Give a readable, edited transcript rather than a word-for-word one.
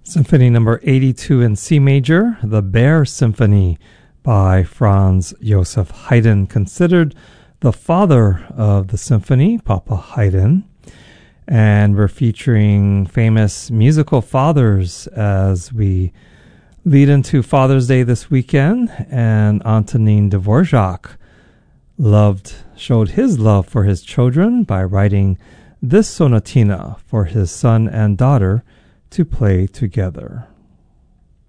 Symphony number 82 in C major, the Bear Symphony by Franz Joseph Haydn, considered the father of the symphony, Papa Haydn. And we're featuring famous musical fathers as we lead into Father's Day this weekend. And Antonin Dvorak showed his love for his children by writing this sonatina for his son and daughter to play together.